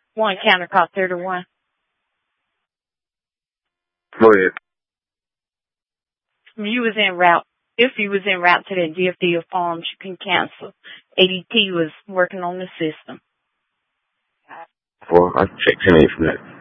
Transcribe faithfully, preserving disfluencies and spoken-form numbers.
One counter call thirty one. Go ahead. You was en route. If you was en route to that D F D of farms, you can cancel. A D T was working on the system. Well, I checked in from that.